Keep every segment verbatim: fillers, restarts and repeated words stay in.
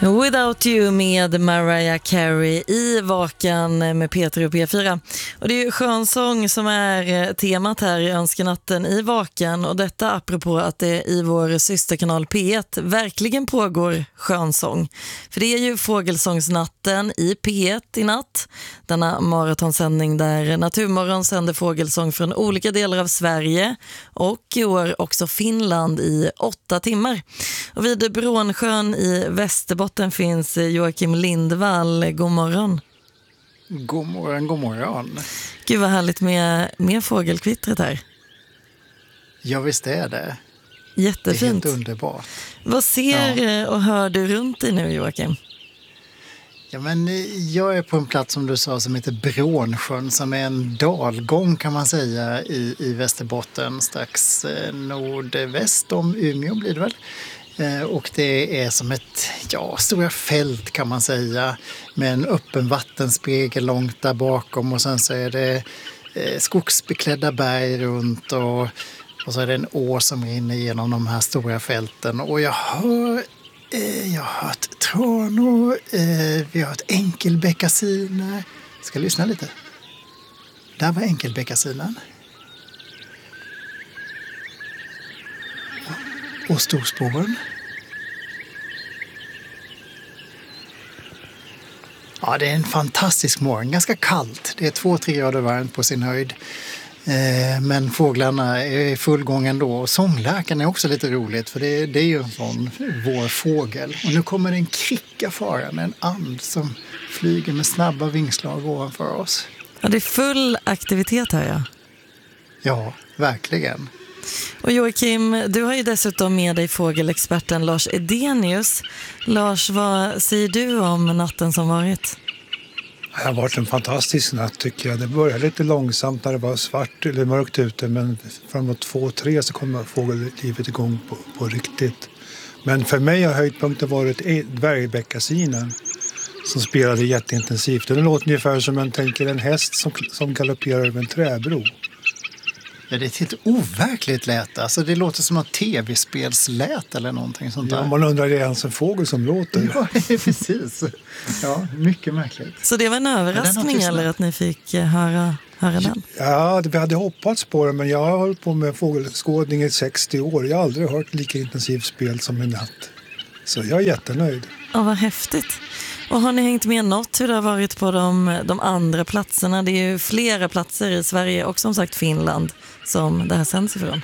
Without You med Mariah Carey i Vakan med Peter och P fyra. Och det är ju skönsång som är temat här i Önskenatten i Vakan, och detta apropå att det i vår systerkanal P ett verkligen pågår skönsång. För det är ju Fågelsångsnatten i P ett i natt, denna maratonsändning där Naturmorgon sänder fågelsång från olika delar av Sverige och i år också Finland i åtta timmar. Och vid Brånsjön i Västerbotten finns Joakim Lindvall. God morgon. God morgon, god morgon. Gud vad härligt med, med fågelkvittret här. Ja, visst är det. Jättefint. Det är helt underbart. Vad ser ja. och hör du runt dig nu, Joakim? Ja, men jag är på en plats som du sa som heter Brånsjön, som är en dalgång kan man säga i, i Västerbotten, strax nordväst om Umeå blir det väl. Och det är som ett ja, stora fält kan man säga, med en öppen vattenspegel långt där bakom, och sen så är det skogsbeklädda berg runt, och, och så är det en å som rinner genom de här stora fälten, och jag hör eh, jag har hört tranor, eh, vi har hört enkelbeckasiner. Ska jag lyssna lite? Där var enkelbeckasinen. Och storspåren. Ja, det är en fantastisk morgon. Ganska kallt. Det är två, tre grader varmt på sin höjd. Eh, men fåglarna är i full gång ändå. Och sångläkan är också lite roligt, för det, det är ju en sån vår fågel. Och nu kommer en kricka farande, en and som flyger med snabba vingslag ovanför oss. Ja, det är full aktivitet här, ja. Ja, verkligen. Och Joakim, du har ju dessutom med dig fågelexperten Lars Edenius. Lars, vad säger du om natten som varit? Det har varit en fantastisk natt tycker jag. Det började lite långsamt när det var svart eller mörkt ute, men framåt två, tre så kommer fågellivet igång på, på riktigt. Men för mig har höjdpunkten varit dvärgbeckasinen som spelade jätteintensivt. Det låter ungefär som man tänker en häst som, som galopperar över en träbro. Ja, det är ett helt overkligt läte. Alltså det låter som ett tv-spelslät eller någonting sånt där. Ja, man undrar, det är ens en fågel som låter. Ja, precis. Ja, mycket märkligt. Så det var en överraskning ja, eller att ni fick höra, höra den? Ja, vi hade hoppats på det, men jag har hållit på med fågelskådning i sextio år. Jag har aldrig hört lika intensivt spel som i natt. Så jag är jättenöjd. Ja, vad häftigt. Och har ni hängt med något hur det har varit på de, de andra platserna? Det är ju flera platser i Sverige och som sagt Finland som det här sänds ifrån.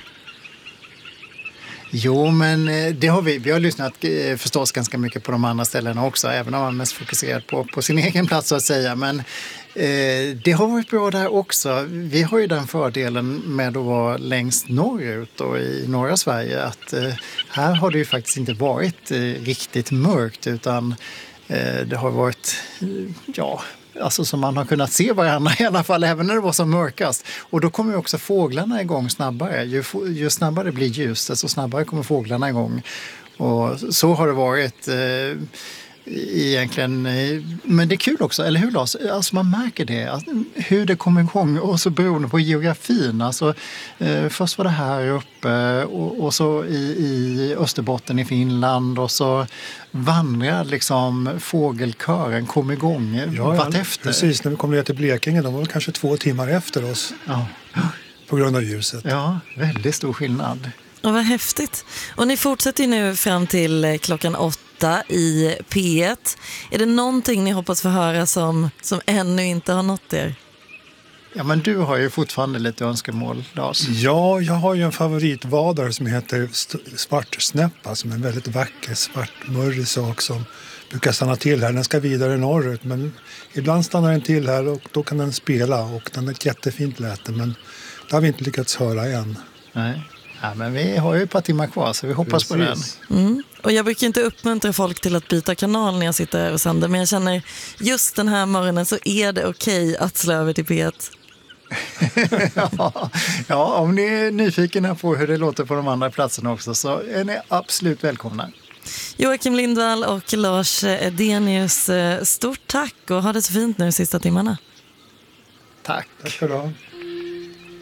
Jo, men det har vi. Vi har lyssnat förstås ganska mycket på de andra ställena också, även om man mest fokuserat på, på sin egen plats så att säga. Men eh, det har varit bra där också. Vi har ju den fördelen med att vara längst norrut och i norra Sverige att eh, här har det ju faktiskt inte varit eh, riktigt mörkt, utan eh, det har varit, ja... Alltså som man har kunnat se varandra i alla fall, även när det var som mörkast. Och då kommer också fåglarna igång snabbare. Ju, ju snabbare det blir ljus, desto snabbare kommer fåglarna igång. Och så har det varit eh, egentligen. Eh, men det är kul också, eller hur Lars? Alltså man märker det, alltså, hur det kommer igång. Och så beroende på geografin. Alltså, eh, först var det här uppe och, och så i, i Österbotten i Finland. Och så vandrar liksom fågelkören, kom igång ja, vart efter. Precis, när vi kom ner till Blekinge, de var kanske två timmar efter oss. Ja. På grund av ljuset. Ja, väldigt stor skillnad. Och vad häftigt. Och ni fortsätter ju nu fram till klockan åtta i P ett. Är det någonting ni hoppas få höra som, som ännu inte har nått er? Ja, men du har ju fortfarande lite önskemål, Lars. Ja, jag har ju en favoritvadare som heter svartsnäppa, som är en väldigt vacker svartmörrig sak som brukar stanna till här. Den ska vidare norrut, men ibland stannar den till här och då kan den spela, och den är ett jättefint läte, men det har vi inte lyckats höra än. Nej. Ja, men vi har ju ett par timmar kvar, så vi hoppas Precis. på den. Mm. Och jag brukar inte uppmuntra folk till att byta kanal när jag sitter här och sänder, men jag känner just den här morgonen så är det okej att slå över till P ett. ja, ja, om ni är nyfikna på hur det låter på de andra platserna också så är ni absolut välkomna. Joakim Lindvall och Lars Edenius, stort tack och ha det så fint nu sista timmarna. Tack. Tack för det.